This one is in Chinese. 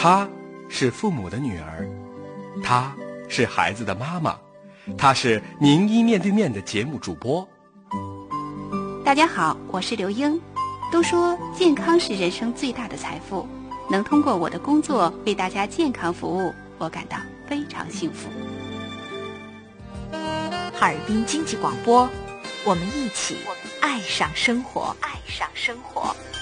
她是父母的女儿，她是孩子的妈妈，她是名医面对面的节目主播。 大家好，我是刘英。都说健康是人生最大的财富，能通过我的工作为大家健康服务，我感到非常幸福。 哈尔滨经济广播，我们一起爱上生活，爱上生活。